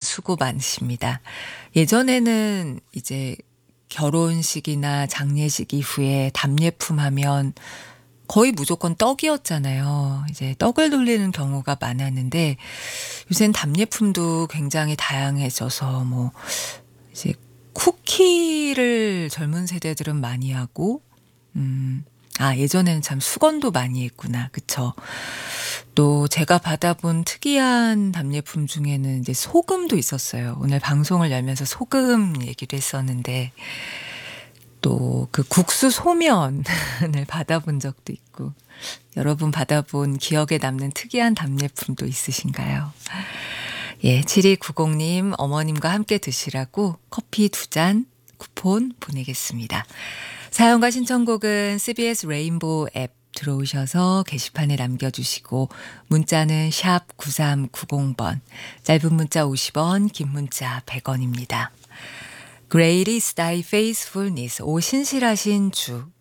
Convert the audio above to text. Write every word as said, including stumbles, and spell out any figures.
수고 많으십니다. 예전에는 이제 결혼식이나 장례식 이후에 답례품 하면 거의 무조건 떡이었잖아요. 이제 떡을 돌리는 경우가 많았는데 요새는 답례품도 굉장히 다양해져서 뭐 이제 쿠키를 젊은 세대들은 많이 하고 음 아 예전에는 참 수건도 많이 했구나. 그쵸. 또 제가 받아본 특이한 답례품 중에는 이제 소금도 있었어요. 오늘 방송을 열면서 소금 얘기를 했었는데 또 그 국수 소면을 받아본 적도 있고 여러분 받아본 기억에 남는 특이한 답례품도 있으신가요? 예, 칠이구공님 어머님과 함께 드시라고 커피 두 잔 쿠폰 보내겠습니다. 사연과 신청곡은 씨비에스 레인보우 앱 들어오셔서 게시판에 남겨주시고 문자는 샵 구삼구공 번, 짧은 문자 오십 원, 긴 문자 백 원입니다. Great is thy faithfulness. 오 신실하신 주